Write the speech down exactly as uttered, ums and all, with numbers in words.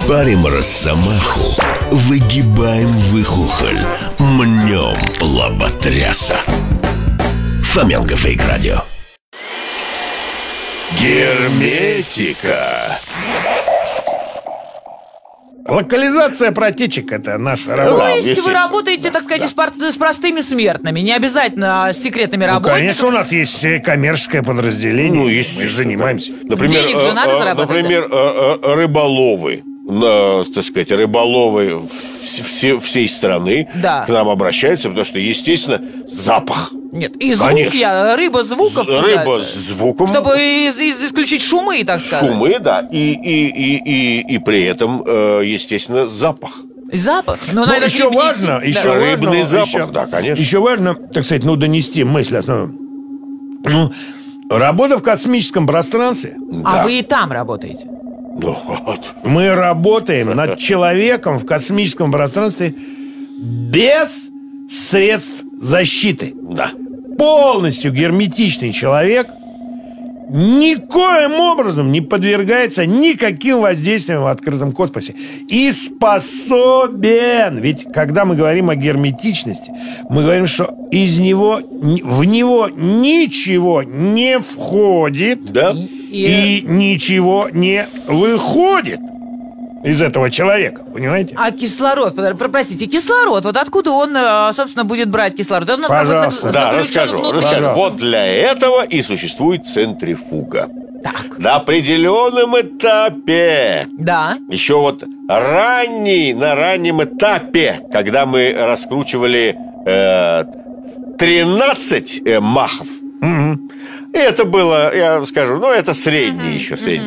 Парим росомаху, выгибаем выхухоль, мнем лоботряса. Фоменко Фейк Радио. Герметика. Локализация протечек — это наша То работа. есть вы работаете, так сказать, с, пар- с простыми смертными, не обязательно с секретными Ну, работниками. конечно, у нас есть э, коммерческое подразделение. Ну, Мы естественно. занимаемся. Например, Денег же э, надо э, заработать, Например, э, э, рыболовы. На, так сказать, рыболовы в- все, всей страны Да. к нам обращаются, потому что, естественно, запах. Нет, и звук Конечно. я, рыба звуков. З- Рыба куда-то. с звуком. Чтобы из- из- исключить шумы, так сказать. Шумы, да. И, и, и, и, и при этом, э, естественно, запах. И запах. Но Ну, еще важно, еще Да. важно, Рыбный запах, еще, да, конечно. Еще важно, так сказать, ну, донести мысль основную. Ну, работа в космическом пространстве. А Да. вы и там работаете. Ну, вот. Мы работаем над человеком в космическом пространстве без средств защиты. Да. Полностью герметичный человек никоим образом не подвергается никаким воздействиям в открытом космосе. И способен. Ведь когда мы говорим о герметичности, мы говорим, что из него, в него ничего не входит, Да. и ничего не выходит из этого человека. Понимаете? А кислород, подо- про- простите, кислород, вот откуда он, э, собственно, будет брать кислород? Он как бы Пожалуйста. зак- Да, заключен расскажу, внутри. расскажу. Пожалуйста. Вот для этого и существует центрифуга. Так, На определенном этапе, да. еще вот ранний, на раннем этапе, когда мы раскручивали э, тринадцать э, махов, это было, я скажу, ну, это средний еще, средний.